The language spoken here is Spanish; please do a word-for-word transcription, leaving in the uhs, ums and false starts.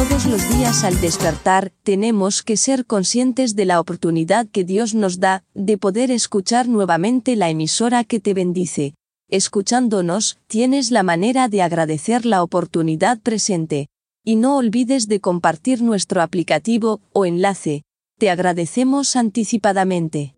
Todos los días al despertar, tenemos que ser conscientes de la oportunidad que Dios nos da, de poder escuchar nuevamente la emisora que te bendice. Escuchándonos, tienes la manera de agradecer la oportunidad presente. Y no olvides de compartir nuestro aplicativo o enlace. Te agradecemos anticipadamente.